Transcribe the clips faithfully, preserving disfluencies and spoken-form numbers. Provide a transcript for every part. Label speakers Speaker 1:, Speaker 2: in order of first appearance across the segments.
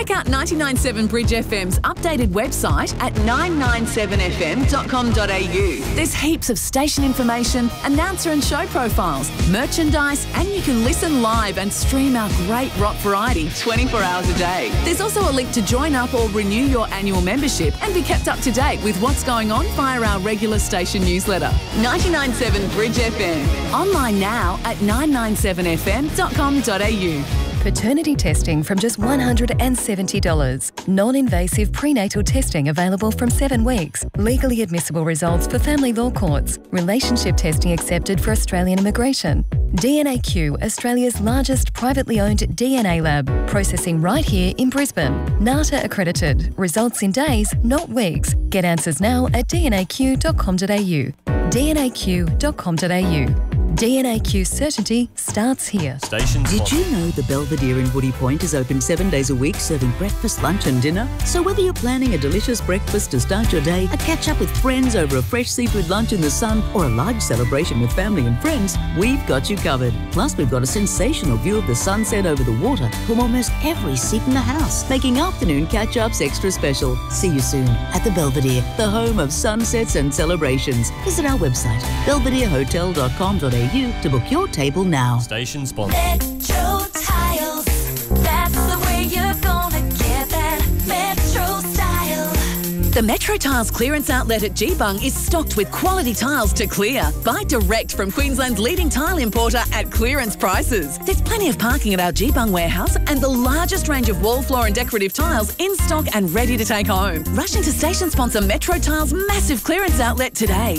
Speaker 1: Check out ninety-nine point seven Bridge F M's updated website at nine nine seven f m dot com dot a u. There's heaps of station information, announcer and show profiles, merchandise, and you can listen live and stream our great rock variety twenty-four hours a day. There's also a link to join up or renew your annual membership and be kept up to date with what's going on via our regular station newsletter. ninety-nine point seven Bridge F M. Online now at nine nine seven f m dot com dot a u.
Speaker 2: Paternity testing from just one hundred seventy dollars. Non-invasive prenatal testing available from seven weeks. Legally admissible results for family law courts. Relationship testing accepted for Australian immigration. D N A Q, Australia's largest privately owned D N A lab, processing right here in Brisbane. NATA accredited. Results in days, not weeks. Get answers now at d n a q dot com dot a u. d n a q dot com dot a u. D N A Q certainty starts here.
Speaker 3: Station
Speaker 4: Did you know the Belvedere in Woody Point is open seven days a week, serving breakfast, lunch and dinner? So whether you're planning a delicious breakfast to start your day, a catch-up with friends over a fresh seafood lunch in the sun, or a large celebration with family and friends, we've got you covered. Plus, we've got a sensational view of the sunset over the water from almost every seat in the house, making afternoon catch-ups extra special. See you soon at the Belvedere, the home of sunsets and celebrations. Visit our website, belvedere hotel dot com dot a u. to book your table now.
Speaker 3: Station sponsor.
Speaker 5: Metro Tiles. That's the way you're gonna get that Metro style.
Speaker 1: The Metro Tiles clearance outlet at G-Bung is stocked with quality tiles to clear. Buy direct from Queensland's leading tile importer at clearance prices. There's plenty of parking at our G-Bung warehouse and the largest range of wall, floor and decorative tiles in stock and ready to take home. Rush into station sponsor Metro Tiles' massive clearance outlet today.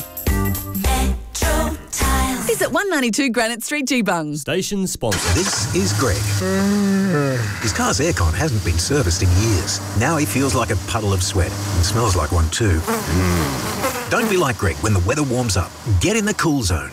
Speaker 5: Metro Tiles.
Speaker 1: Visit one ninety-two Granite Street, G-Bung.
Speaker 3: Station sponsor.
Speaker 6: This is Greg. His car's aircon hasn't been serviced in years. Now he feels like a puddle of sweat and smells like one too. Don't be like Greg when the weather warms up. Get in the Cool Zone.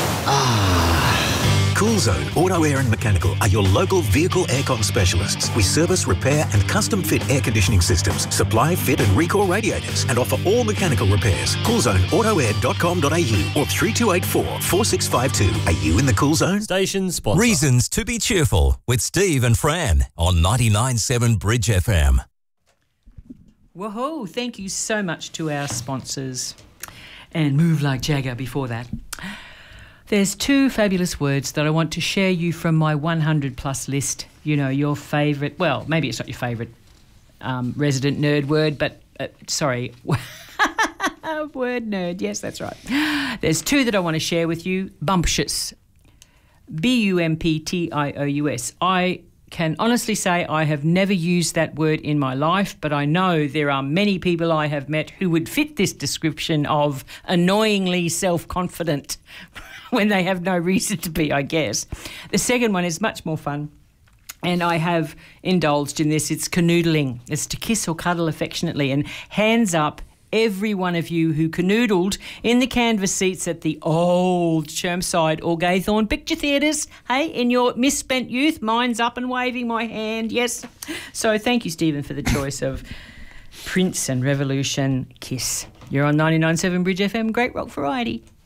Speaker 6: Cool Zone Auto Air and Mechanical are your local vehicle aircon specialists. We service, repair and custom fit air conditioning systems, supply, fit and recall radiators and offer all mechanical repairs. cool zone auto air dot com dot a u or three two eight four, four six five two. Are you in the Cool Zone?
Speaker 3: Station sponsor.
Speaker 7: Reasons to be cheerful with Steve and Fran on ninety-nine point seven Bridge F M.
Speaker 8: Whoa, thank you so much to our sponsors. And Move Like Jagger before that. There's two fabulous words that I want to share you from my one hundred plus list. You know, your favourite, well, maybe it's not your favourite um, resident nerd word, but, uh, sorry, word nerd, yes, that's right. There's two that I want to share with you. Bumptious, B U M P T I O U S. I can honestly say I have never used that word in my life, but I know there are many people I have met who would fit this description of annoyingly self-confident when they have no reason to be, I guess. The second one is much more fun, and I have indulged in this. It's canoodling. It's to kiss or cuddle affectionately. And hands up, every one of you who canoodled in the canvas seats at the old Chermside or Gaythorne picture theatres, hey, in your misspent youth. Mine's up and waving my hand, yes. So thank you, Stephen, for the choice of Prince and Revolution Kiss. You're on ninety-nine point seven Bridge F M, great rock variety.